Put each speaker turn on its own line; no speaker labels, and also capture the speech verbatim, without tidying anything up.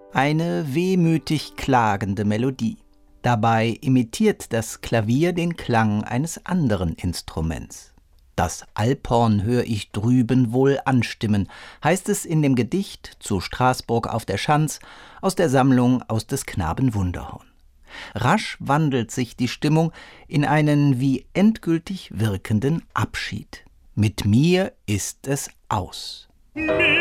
Eine wehmütig klagende Melodie. Dabei imitiert das Klavier den Klang eines anderen Instruments. »Das Alphorn hör ich drüben wohl anstimmen«, heißt es in dem Gedicht zu Straßburg auf der Schanz aus der Sammlung Aus des Knaben Wunderhorn. Rasch wandelt sich die Stimmung in einen wie endgültig wirkenden Abschied. Mit mir ist es aus.